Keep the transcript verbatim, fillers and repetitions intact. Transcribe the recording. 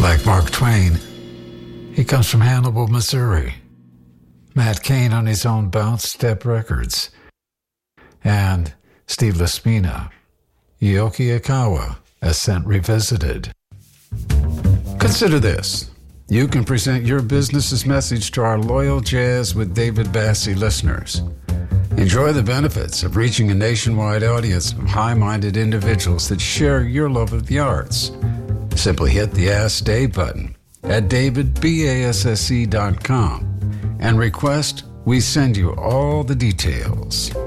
Like Mark Twain, he comes from Hannibal, Missouri. Matt Cain on his own Bounce Step Records. And Steve Laspina, Yoki Ikawa, Ascent Revisited. Consider this. You can present your business's message to our loyal Jazz with David Bassie listeners. Enjoy the benefits of reaching a nationwide audience of high-minded individuals that share your love of the arts. Simply hit the Ask Dave button at david basse dot com and request we send you all the details.